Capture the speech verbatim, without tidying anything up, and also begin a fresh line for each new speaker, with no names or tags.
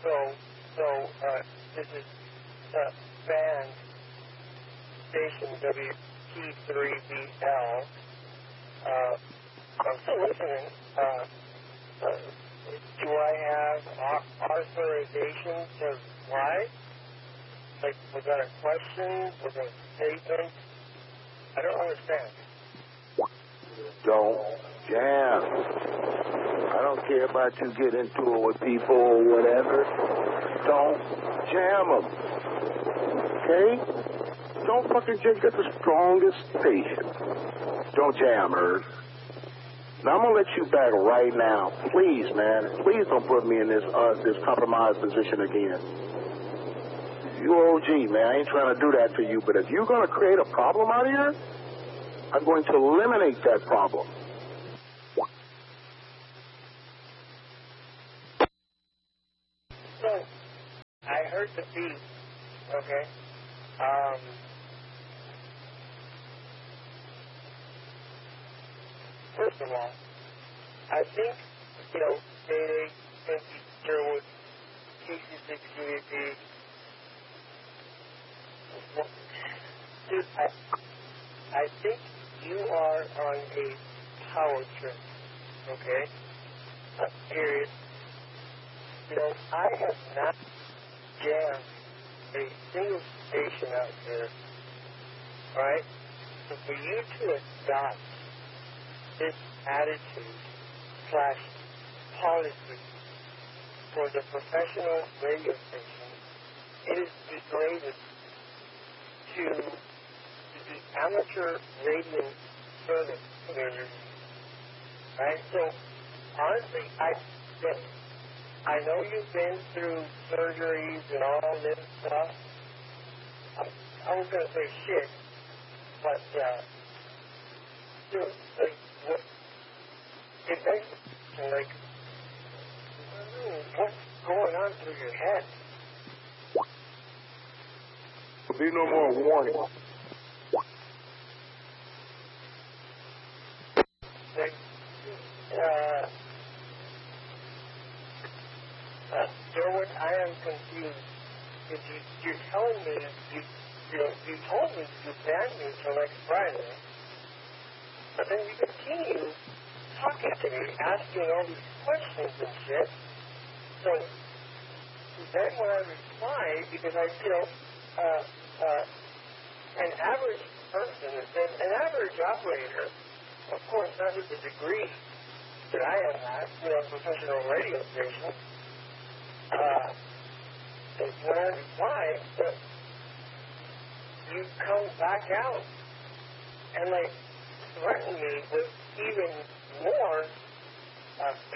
So, so uh, this is uh, band station W T three B L. Uh, I'm still listening. Uh, uh, do I have au- authorization to lie? Like, was that a question? Was that a statement? I don't understand.
Don't jam. I don't care about you getting into it with people or whatever. Don't jam them. Okay? Don't fucking just get the strongest station. Don't jam her. Now I'm gonna let you back right now. Please, man. Please don't put me in this uh, this compromised position again. You O G, man. I ain't trying to do that to you, but if you're gonna create a problem out here, I'm going to eliminate that problem.
So, I heard the beat, okay? Um, first of all, I think, you know, Mayday, Benty, Sherwood, K C six U A P, dude, I, I think you are on a power trip, okay? Uh, period. You know, I have not jammed a single station out there, alright? So for you to adopt this attitude slash policy for the professional radio station, it is degraded to the amateur radio service community, right? So, honestly, I think I know you've been through surgeries and all this stuff. I, I was going to say shit, but, uh, dude, like, what, it makes me, like, what's going on through your head?
There'll be no more warning.
Like, uh, Uh, Derwin, I am confused. If you, you're telling me, you, you know, you told me you banned me until next Friday, but then you continue talking to me, asking all these questions and shit. So then when I reply, because I, you know, uh, uh, an average person, an, an average operator, of course, not with the degree that I am at, you know, professional radio station, Uh, when I reply, uh, you come back out and, like, threaten me with even more uh,